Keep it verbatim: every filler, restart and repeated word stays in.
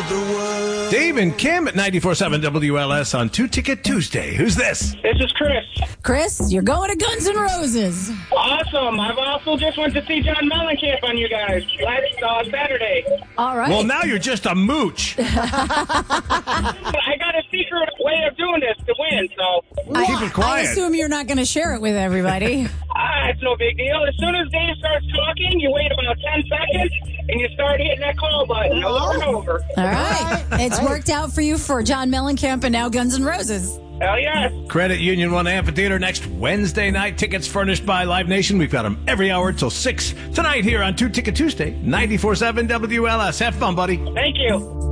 the world. Dave and Kim at ninety-four point seven W L S on Two Ticket Tuesday. Who's this? This is Chris. Chris, you're going to Guns N' Roses. Awesome. I've also just went to see John Mellencamp on you guys last uh, Saturday. All right. Well, now you're just a mooch. I got a secret way of doing this to win, so I, Keep it quiet. I assume you're not going to share it with everybody. ah, it's no big deal. As soon as Dave starts talking, you wait about ten seconds, and you start hitting that call button over and over. All right. It's worked out for you for John Mellencamp and now Guns N' Roses. Hell yes. Credit Union One Amphitheater next Wednesday night. Tickets furnished by Live Nation. We've got them every hour till six tonight here on Two Ticket Tuesday, ninety-four point seven W L S. Have fun, buddy. Thank you.